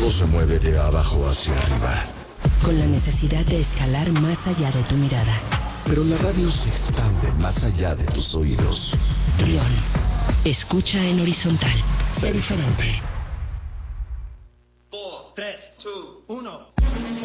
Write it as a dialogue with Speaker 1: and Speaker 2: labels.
Speaker 1: Todo se mueve de abajo hacia arriba.
Speaker 2: Con la necesidad de escalar más allá de tu mirada.
Speaker 1: Pero la radio se expande más allá de tus oídos.
Speaker 2: Trión. Escucha en horizontal. Sé diferente.
Speaker 3: 4, 3, 2, 1.